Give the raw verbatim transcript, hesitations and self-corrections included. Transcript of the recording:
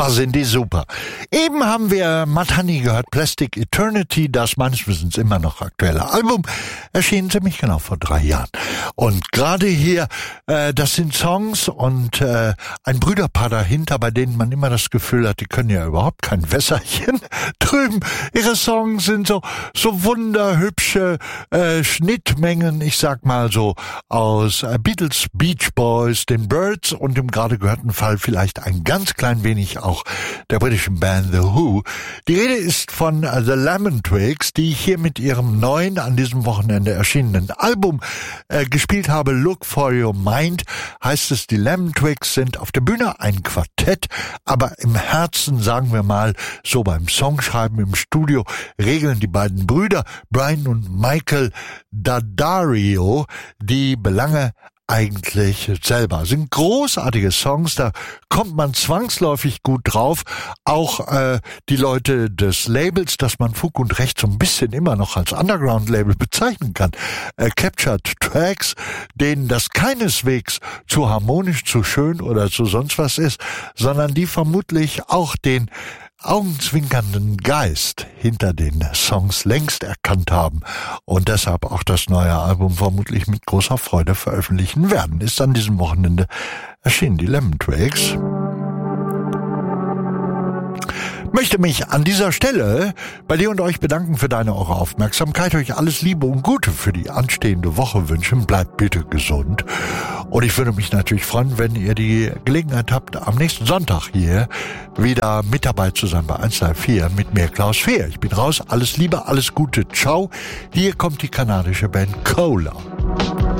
Boah, sind die super. Eben haben wir Mud Honey gehört, Plastic Eternity, das meines Wissens immer noch aktuelle Album, erschien ziemlich genau vor drei Jahren. Und gerade hier, äh, das sind Songs und äh, ein Brüderpaar dahinter, bei denen man immer das Gefühl hat, die können ja überhaupt kein Wässerchen drüben. Ihre Songs sind so so wunderhübsche äh, Schnittmengen, ich sag mal so, aus äh, Beatles, Beach Boys, den Byrds und im gerade gehörten Fall vielleicht ein ganz klein wenig auch der britischen Band The Who. Die Rede ist von uh, The Lemon Twigs, die ich hier mit ihrem neuen, an diesem Wochenende erschienenen Album äh, gespielt habe. Look for Your Mind heißt es. Die Lemon Twigs sind auf der Bühne ein Quartett, aber im Herzen, sagen wir mal, so beim Songschreiben im Studio, regeln die beiden Brüder Brian und Michael Daddario die Belange eigentlich selber. Sind großartige Songs, da kommt man zwangsläufig gut drauf. Auch äh, die Leute des Labels, das man Fug und Recht so ein bisschen immer noch als Underground-Label bezeichnen kann, äh, Captured Tracks, denen das keineswegs zu harmonisch, zu schön oder zu sonst was ist, sondern die vermutlich auch den augenzwinkernden Geist hinter den Songs längst erkannt haben und deshalb auch das neue Album vermutlich mit großer Freude veröffentlichen werden. Ist an diesem Wochenende erschienen, die Lemon Twigs. Möchte mich an dieser Stelle bei dir und euch bedanken für deine eure Aufmerksamkeit, euch alles Liebe und Gute für die anstehende Woche wünschen. Bleibt bitte gesund. Und ich würde mich natürlich freuen, wenn ihr die Gelegenheit habt, am nächsten Sonntag hier wieder mit dabei zu sein bei eins drei vier mit mir, Klaus Fehr. Ich bin raus. Alles Liebe, alles Gute. Ciao. Hier kommt die kanadische Band Cola.